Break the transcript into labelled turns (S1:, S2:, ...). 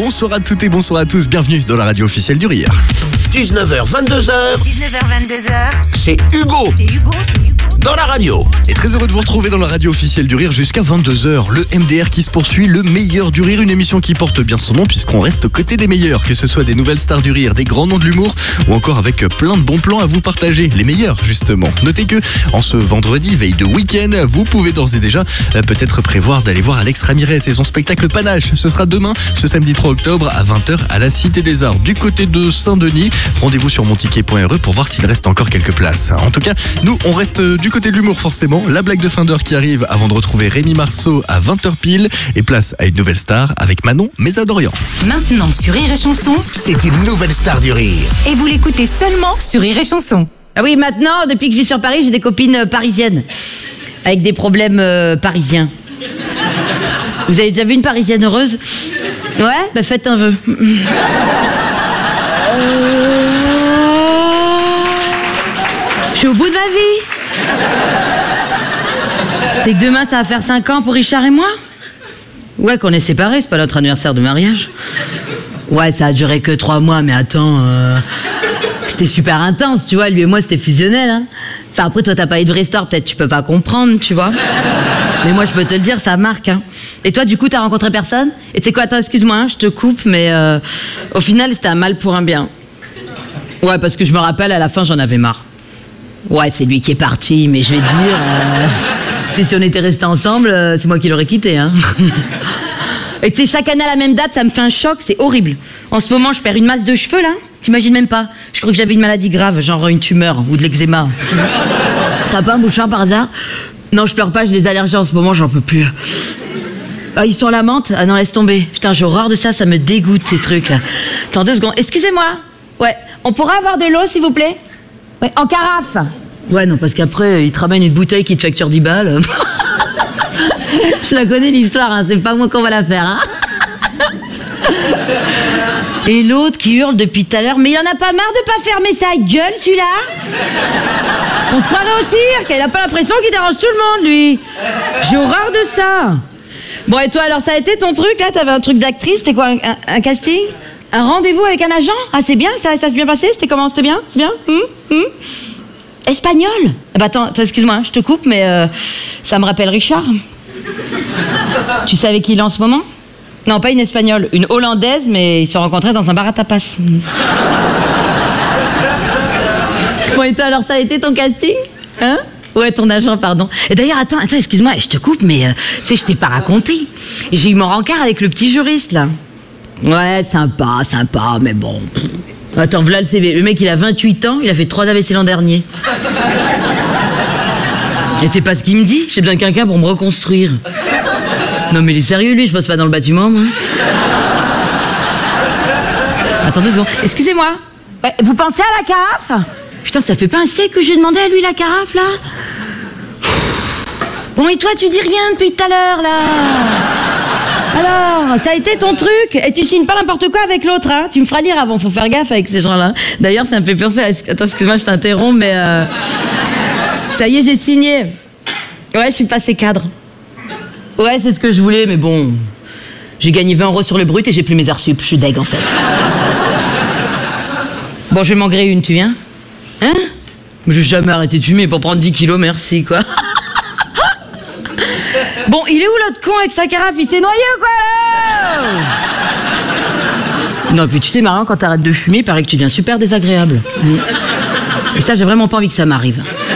S1: Bonsoir à toutes et bonsoir à tous, bienvenue dans la radio officielle du Rire.
S2: 19h, 22h.
S3: 19h, 22h.
S2: C'est Hugo. Dans la radio.
S1: Et très heureux de vous retrouver dans la radio officielle du Rire jusqu'à 22h. Le MDR qui se poursuit, le meilleur du rire, une émission qui porte bien son nom puisqu'on reste aux côtés des meilleurs, que ce soit des nouvelles stars du rire, des grands noms de l'humour ou encore avec plein de bons plans à vous partager, les meilleurs justement. Notez que en ce vendredi, veille de week-end, vous pouvez d'ores et déjà peut-être prévoir d'aller voir Alex Ramirez et son spectacle Panache. Ce sera demain, ce samedi 3 octobre à 20h à la Cité des Arts du côté de Saint-Denis. Rendez-vous sur monticket.re pour voir s'il reste encore quelques places. En tout cas, nous on reste du côté de l'humour forcément. La blague de fin d'heure qui arrive avant de retrouver Rémi Marceau à 20h pile. Et place à une nouvelle star avec Manon Mézadorian.
S4: Maintenant sur Rire et Chanson.
S2: C'est une nouvelle star du rire.
S4: Et vous l'écoutez seulement sur Rire et Chanson.
S5: Ah oui, maintenant, depuis que je vis sur Paris, j'ai des copines parisiennes. Avec des problèmes parisiens. Vous avez déjà vu une Parisienne heureuse? Ouais? Bah faites un vœu. Je suis au bout de ma vie. C'est que demain, ça va faire 5 ans pour Richard et moi? Ouais, qu'on est séparés, c'est pas notre anniversaire de mariage. Ouais, ça a duré que 3 mois, mais attends... C'était super intense, tu vois, lui et moi, c'était fusionnel, hein. Enfin, après, toi, t'as pas eu de vraie histoire, peut-être tu peux pas comprendre, tu vois. Mais moi, je peux te le dire, ça marque, hein. Et toi, du coup, t'as rencontré personne? Et tu sais quoi, attends, excuse-moi, hein, je te coupe, mais au final, c'était un mal pour un bien. Ouais, parce que je me rappelle, à la fin, j'en avais marre. Ouais, c'est lui qui est parti, mais je vais te dire... si on était restés ensemble, c'est moi qui l'aurais quitté, hein. Et tu sais, chaque année à la même date, ça me fait un choc, c'est horrible. En ce moment, je perds une masse de cheveux, là. T'imagines même pas. Je crois que j'avais une maladie grave, genre une tumeur ou de l'eczéma. T'as pas un bouchon par hasard? Non, je pleure pas, j'ai des allergies en ce moment, j'en peux plus. Ah, ils sont à la menthe? Ah non, laisse tomber. Putain, j'ai horreur de ça, ça me dégoûte, ces trucs-là. Attends 2 secondes. Excusez-moi. Ouais, on pourrait avoir de l'eau, s'il vous plaît? Ouais, en carafe. Ouais, non, parce qu'après, ils te ramènent une bouteille qui te facture 10 balles. Je la connais l'histoire, hein, c'est pas moi qu'on va la faire, hein. Et l'autre qui hurle depuis tout à l'heure, mais il en a pas marre de pas fermer sa gueule, celui-là? On se croirait au cirque, il a pas l'impression qu'il dérange tout le monde, lui. J'ai horreur de ça. Bon, et toi, alors, ça a été ton truc, là? T'avais un truc d'actrice, c'était quoi, un casting? Un rendez-vous avec un agent? Ah, c'est bien, ça s'est bien passé? C'était comment? C'était bien? C'est bien? Espagnol? Ah bah attends, excuse-moi, je te coupe, mais ça me rappelle Richard. Tu sais avec qui il est en ce moment? Non, pas une espagnole, une hollandaise, mais ils se sont rencontrés dans un bar à tapas. Bon, et toi, alors, ça a été ton casting? Hein? Ouais, ton agent, pardon. Et d'ailleurs, attends, excuse-moi, je te coupe, mais tu sais, je t'ai pas raconté. J'ai eu mon rencard avec le petit juriste, là. Ouais, sympa, mais bon... Attends, voilà le CV. Le mec, il a 28 ans, il a fait 3 AVC l'an dernier. Et c'est pas ce qu'il me dit. J'ai besoin de quelqu'un pour me reconstruire. Non, mais il est sérieux, lui, je bosse pas dans le bâtiment, moi. Attends 2 secondes. Excusez-moi. Ouais, vous pensez à la carafe? Putain, ça fait pas un siècle que j'ai demandé à lui la carafe, là. Bon, et toi, tu dis rien depuis tout à l'heure, là. Alors, ça a été ton truc? Et tu signes pas n'importe quoi avec l'autre, hein? Tu me feras lire avant, faut faire gaffe avec ces gens-là. D'ailleurs, ça me fait penser à... Attends, excuse-moi, je t'interromps, mais... Ça y est, j'ai signé. Ouais, je suis passée cadre. Ouais, c'est ce que je voulais, mais bon... J'ai gagné 20 € sur le brut et j'ai plus mes heures sup. Je suis deg, en fait. Bon, je vais m'en griller une, tu viens? Hein? Mais j'ai jamais arrêté de fumer pour prendre 10 kilos, merci, quoi. Bon, il est où l'autre con avec sa carafe? Il s'est noyé ou quoi, là? Non, puis tu sais, Marion, quand t'arrêtes de fumer, il paraît que tu deviens super désagréable. Et ça, j'ai vraiment pas envie que ça m'arrive.